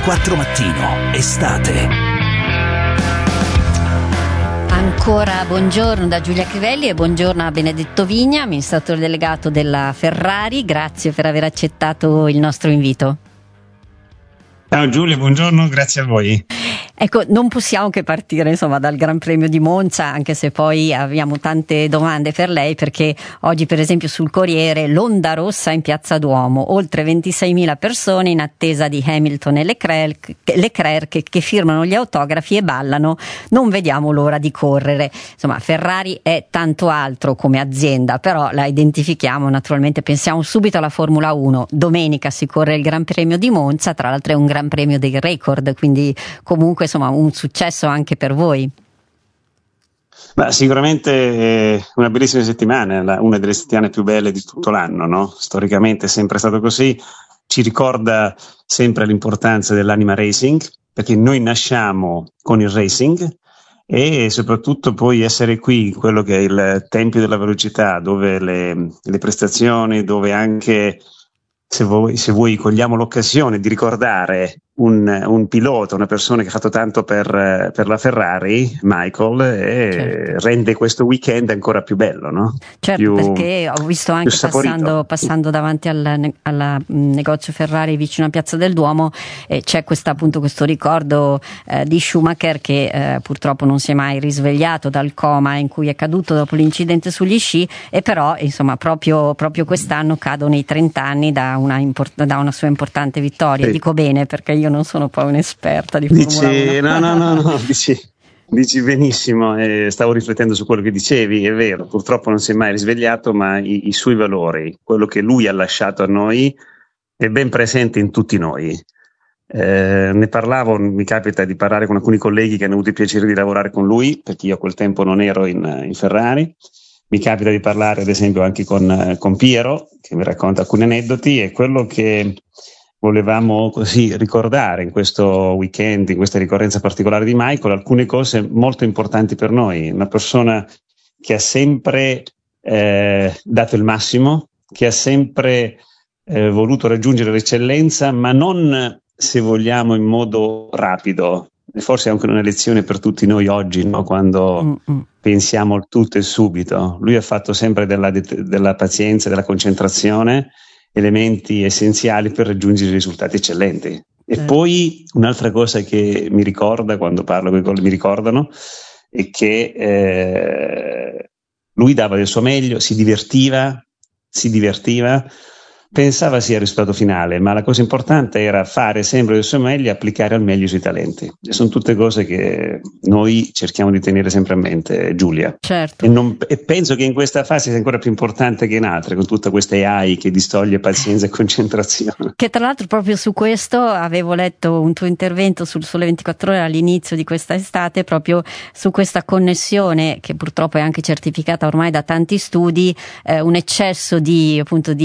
24 Mattino, estate. Ancora buongiorno da Giulia Crivelli e buongiorno a Benedetto Vigna, amministratore delegato della Ferrari. Grazie per aver accettato il nostro invito. Ciao Giulia, buongiorno, grazie a voi. Ecco, non possiamo che partire dal Gran Premio di Monza, anche se poi abbiamo tante domande per lei, perché oggi per esempio sul Corriere l'onda rossa in Piazza Duomo, oltre 26.000 persone in attesa di Hamilton e Leclerc che firmano gli autografi e ballano, non vediamo l'ora di correre. Insomma, Ferrari è tanto altro come azienda, però la identifichiamo naturalmente, pensiamo subito alla Formula 1. Domenica si corre il Gran Premio di Monza, tra l'altro è un Gran Premio dei record, quindi comunque un successo anche per voi. Beh, sicuramente una bellissima settimana, una delle settimane più belle di tutto l'anno, no? Storicamente è sempre stato così, ci ricorda sempre l'importanza dell'anima racing, perché noi nasciamo con il racing e soprattutto poi essere qui, quello che è il tempio della velocità, dove le prestazioni, dove anche se vuoi cogliamo l'occasione di ricordare un pilota, una persona che ha fatto tanto per la Ferrari, Michael, e certo, rende questo weekend ancora più bello, no? Certo, perché ho visto anche passando davanti al negozio Ferrari vicino a Piazza del Duomo, c'è questo ricordo di Schumacher che purtroppo non si è mai risvegliato dal coma in cui è caduto dopo l'incidente sugli sci, e però proprio quest'anno cadono i 30 anni da una sua importante vittoria. Sì. Dico bene perché io non sono poi un'esperta di Formula 1. No, dici benissimo, stavo riflettendo su quello che dicevi, è vero, purtroppo non si è mai risvegliato, ma i suoi valori, quello che lui ha lasciato a noi, è ben presente in tutti noi. Ne parlavo, mi capita di parlare con alcuni colleghi che hanno avuto il piacere di lavorare con lui, perché io a quel tempo non ero in Ferrari. Mi capita di parlare ad esempio anche con Piero, che mi racconta alcuni aneddoti, e quello che volevamo così ricordare in questo weekend, in questa ricorrenza particolare di Michael, alcune cose molto importanti per noi. Una persona che ha sempre dato il massimo, che ha sempre voluto raggiungere l'eccellenza, ma non, se vogliamo, in modo rapido. E forse è anche una lezione per tutti noi oggi, no? Quando pensiamo al tutto e subito. Lui ha fatto sempre della pazienza, della concentrazione, elementi essenziali per raggiungere risultati eccellenti. E poi un'altra cosa che mi ricorda quando parlo con i colleghi, mi ricordano, è che lui dava del suo meglio, si divertiva, pensava sia il risultato finale, ma la cosa importante era fare sempre del suo meglio e applicare al meglio i suoi talenti. E sono tutte cose che noi cerchiamo di tenere sempre a mente, Giulia. Certo. E penso che in questa fase sia ancora più importante che in altre, con tutta questa AI che distoglie pazienza e concentrazione. Che tra l'altro proprio su questo avevo letto un tuo intervento sul Sole 24 Ore all'inizio di questa estate, proprio su questa connessione che purtroppo è anche certificata ormai da tanti studi, un eccesso di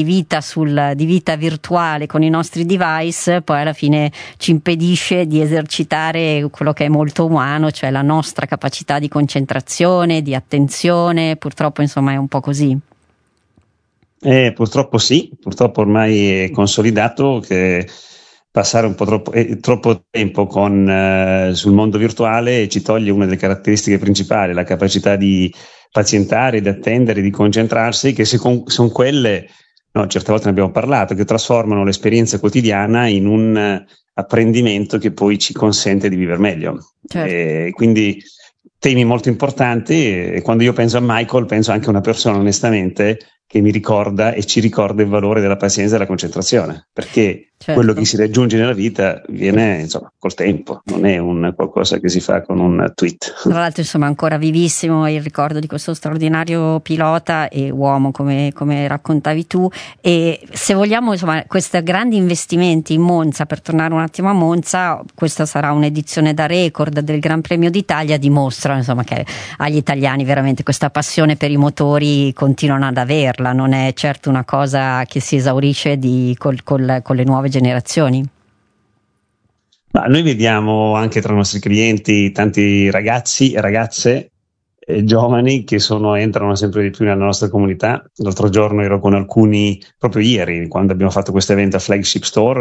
vita virtuale con i nostri device poi alla fine ci impedisce di esercitare quello che è molto umano, cioè la nostra capacità di concentrazione, di attenzione. Purtroppo è un po' così. Purtroppo sì, purtroppo ormai è consolidato che passare un po' troppo tempo sul mondo virtuale ci toglie una delle caratteristiche principali, la capacità di pazientare, di attendere, di concentrarsi, che sono quelle, no, certe volte ne abbiamo parlato, che trasformano l'esperienza quotidiana in un apprendimento che poi ci consente di vivere meglio. Certo. Quindi temi molto importanti, e quando io penso a Michael penso anche a una persona onestamente che mi ricorda e ci ricorda il valore della pazienza e della concentrazione, perché quello che si raggiunge nella vita viene col tempo, non è qualcosa che si fa con un tweet. Tra l'altro ancora vivissimo il ricordo di questo straordinario pilota e uomo come raccontavi tu, e se vogliamo questi grandi investimenti in Monza, per tornare un attimo a Monza, questa sarà un'edizione da record del Gran Premio d'Italia, dimostra che agli italiani veramente questa passione per i motori continuano ad averla, non è certo una cosa che si esaurisce con le nuove generazioni. Ma noi vediamo anche tra i nostri clienti tanti ragazzi e ragazze giovani che entrano sempre di più nella nostra comunità. L'altro giorno ero con alcuni, proprio ieri, quando abbiamo fatto questo evento a Flagship Store,